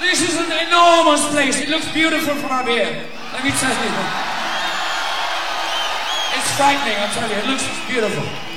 This is an enormous place. It looks beautiful from up here. Let me tell you. It's frightening, I'll tell you. It looks beautiful.